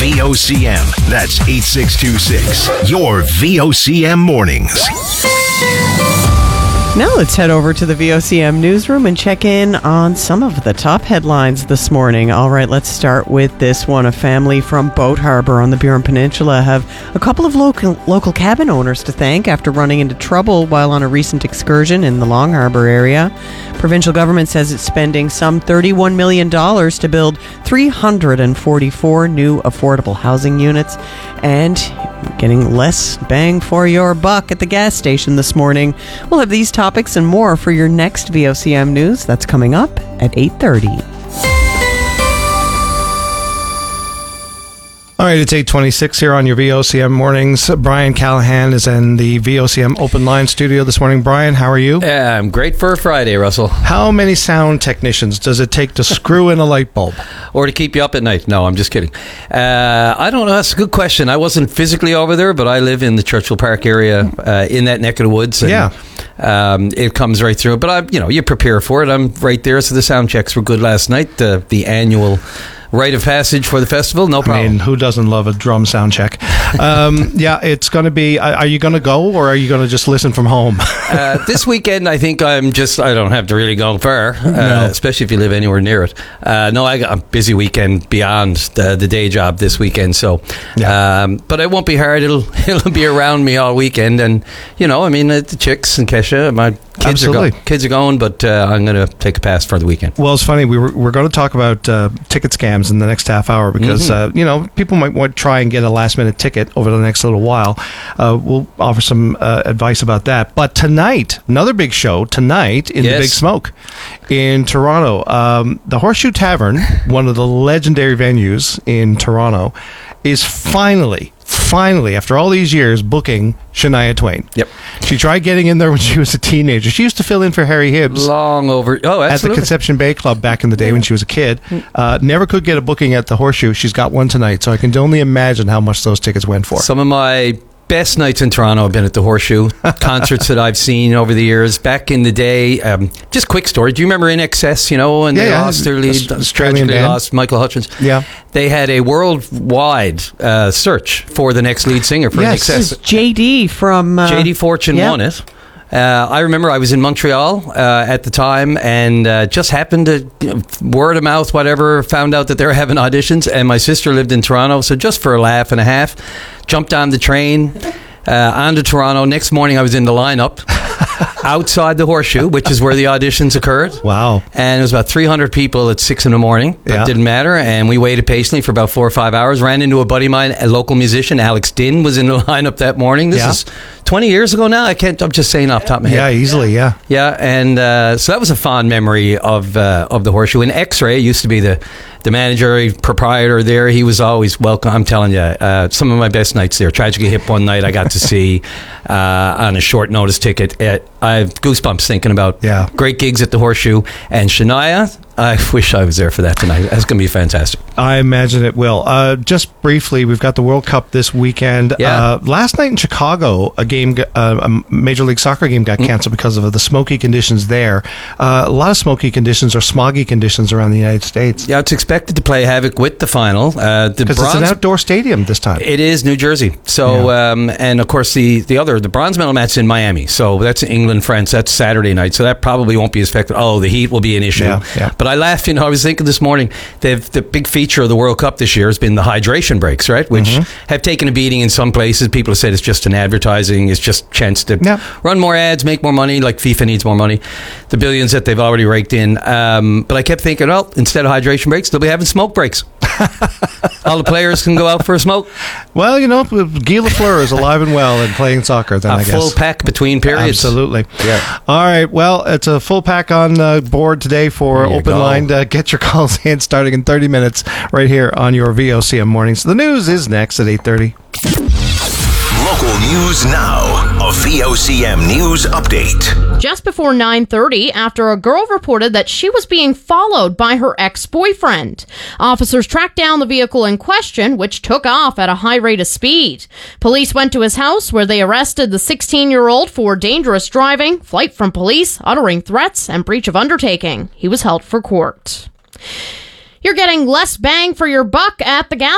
VOCM. That's 8626. Your VOCM mornings. Now let's head over to the VOCM newsroom and check in on some of the top headlines this morning. All right, let's start with this one. A family from Boat Harbor on the Burin Peninsula have a couple of local cabin owners to thank after running into trouble while on a recent excursion in the Long Harbour area. Provincial government says it's spending some $31 million to build 344 new affordable housing units and getting less bang for your buck at the gas station this morning. We'll have these topics and more for your next VOCM news. That's coming up at 8:30. All right, it's 8:26 here on your VOCM mornings. Brian Callahan is in the VOCM open line studio this morning. Brian, how are you? I'm great for a Friday, Russell. How many sound technicians does it take to screw in a light bulb? Or to keep you up at night? No, I'm just kidding. I don't know. That's a good question. I wasn't physically over there, but I live in the Churchill Park area, in that neck of the woods. And, it comes right through. But you prepare for it. I'm right there, so the sound checks were good last night. The annual rite of passage for the festival, no problem. I mean, who doesn't love a drum sound check? It's going to be, are you going to go or are you going to just listen from home? This weekend, I think I don't have to really go far, especially if you live anywhere near it. No, I got a busy weekend beyond the day job this weekend, so, but it won't be hard. It'll be around me all weekend, and, the chicks and Kesha, my kids are going, but I'm going to take a pass for the weekend. Well, it's funny, we're going to talk about ticket scams in the next half hour because, people might want to try and get a last-minute ticket over the next little while. We'll offer some advice about that. But tonight, another big show tonight in the Big Smoke in Toronto. The Horseshoe Tavern, one of the legendary venues in Toronto, is finally, after all these years, booking Shania Twain. Yep. She tried getting in there when she was a teenager. She used to fill in for Harry Hibbs. Long over. Oh, absolutely. At the Conception Bay Club back in the day when she was a kid. Never could get a booking at the Horseshoe. She's got one tonight, so I can only imagine how much those tickets went for. Some of my best nights in Toronto have been at the Horseshoe. Concerts that I've seen over the years. Back in the day, just quick story. Do you remember INXS, when they lost their lead, tragically lost Michael Hutchence? Yeah. They had a worldwide search for the next lead singer for INXS. JD from... JD Fortune won it. I remember I was in Montreal at the time and just happened to, word of mouth, whatever, found out that they were having auditions, and my sister lived in Toronto, so just for a laugh and a half, jumped on the train, on to Toronto. Next morning I was in the lineup outside the Horseshoe, which is where the auditions occurred. Wow. And it was about 300 people at 6 a.m. It didn't matter, and we waited patiently for about 4 or 5 hours. Ran into a buddy of mine, a local musician, Alex Dinn, was in the lineup that morning. This is 20 years ago now. I'm just saying off the top of my head. Yeah, easily, yeah. Yeah, and so that was a fond memory of the Horseshoe. And X-Ray used to be the manager, proprietor there. He was always welcome. I'm telling you, some of my best nights there. Tragically hip one night I got to see on a short notice ticket. I have goosebumps thinking about great gigs at the Horseshoe. And Shania, I wish I was there for that tonight. That's going to be fantastic. I imagine it will. Just briefly, we've got the World Cup this weekend. Last night in Chicago, a Major League Soccer game got canceled because of the smoky conditions there. A lot of smoky conditions or smoggy conditions around the United States. Yeah, it's expected to play havoc with the final. Because it's an outdoor stadium this time. It is New Jersey. So, and of course, the bronze medal match is in Miami. So that's England, France. That's Saturday night. So that probably won't be as effective. Oh, the heat will be an issue. But I laughed. I was thinking this morning, the big feature of the World Cup this year has been the hydration breaks, right? Which have taken a beating in some places. People have said it's just an advertising. It's just a chance to run more ads, make more money, like FIFA needs more money. The billions that they've already raked in. But I kept thinking, well, instead of hydration breaks, they'll be having smoke breaks. All the players can go out for a smoke. Well, Guy Lafleur is alive and well and playing soccer then, I guess. A full pack between periods. Absolutely. Yeah. All right. Well, it's a full pack on board today for Open Line. Get your calls in starting in 30 minutes right here on your VOCM Mornings. The news is next at 8:30. Local news now. A VOCM news update. Just before 9:30, after a girl reported that she was being followed by her ex-boyfriend. Officers tracked down the vehicle in question, which took off at a high rate of speed. Police went to his house where they arrested the 16-year-old for dangerous driving, flight from police, uttering threats, and breach of undertaking. He was held for court. You're getting less bang for your buck at the gas